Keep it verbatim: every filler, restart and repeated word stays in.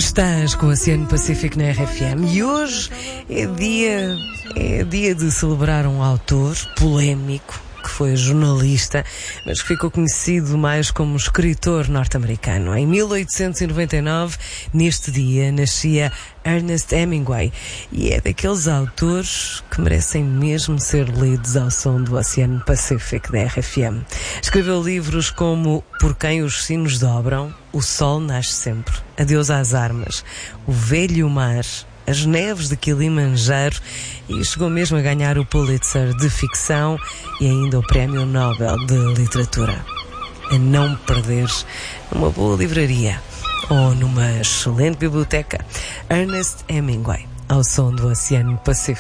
Estás com o Oceano Pacífico na R F M e hoje é dia, é dia de celebrar um autor polémico que foi jornalista, mas que ficou conhecido mais como escritor norte-americano. Em mil oitocentos e noventa e nove, neste dia, nascia Ernest Hemingway e é daqueles autores que merecem mesmo ser lidos ao som do Oceano Pacífico da R F M. Escreveu livros como Por Quem os Sinos Dobram, O Sol Nasce Sempre, Adeus às Armas, O Velho Mar, As Neves de Kilimanjaro e chegou mesmo a ganhar o Pulitzer de ficção e ainda o Prémio Nobel de Literatura. A não perderes numa boa livraria ou numa excelente biblioteca. Ernest Hemingway, ao som do Oceano Pacífico.